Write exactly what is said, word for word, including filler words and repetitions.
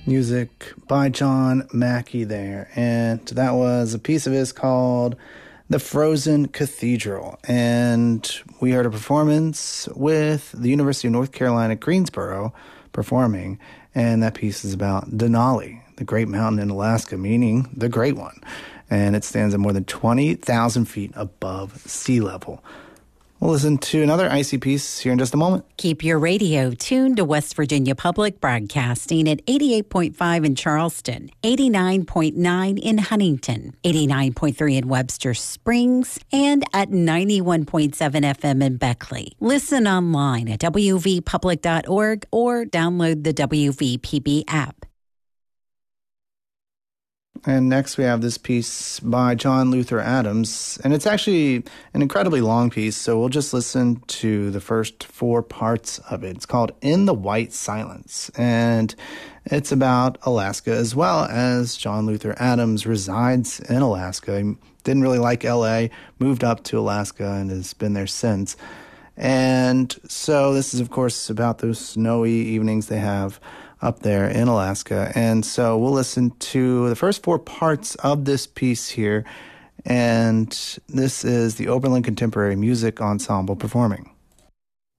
Music by John Mackey there. And that was a piece of his called The Frozen Cathedral. And we heard a performance with the University of North Carolina, Greensboro, performing. And that piece is about Denali, the great mountain in Alaska, meaning the Great One. And it stands at more than twenty thousand feet above sea level. We'll listen to another icy piece here in just a moment. Keep your radio tuned to West Virginia Public Broadcasting at eighty-eight point five in Charleston, eighty-nine point nine in Huntington, eighty-nine point three in Webster Springs, and at ninety-one point seven F M in Beckley. Listen online at w v public dot org or download the W V P B app. And next we have this piece by John Luther Adams, and it's actually an incredibly long piece, so we'll just listen to the first four parts of it. It's called In the White Silence, and it's about Alaska as well as John Luther Adams resides in Alaska. He didn't really like L A, moved up to Alaska, and has been there since. And so this is, of course, about those snowy evenings they have up there in Alaska. And so we'll listen to the first four parts of this piece here. And this is the Oberlin Contemporary Music Ensemble performing.